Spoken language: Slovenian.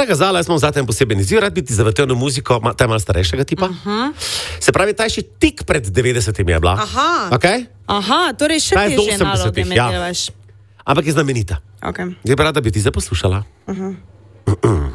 Draga Zala, jaz imam zate en poseben izziv, rad bi ti zavrtel na muziko, ta je malo starejšega tipa. Se pravi, ta je še tik pred 90-imi je bila. Okay? Aha, torej še Ta je do težje naloge 80-ih, mi ja. delaš. Ampak je znamenita. Okay. Zdaj pa rada bi ti zaposlušala.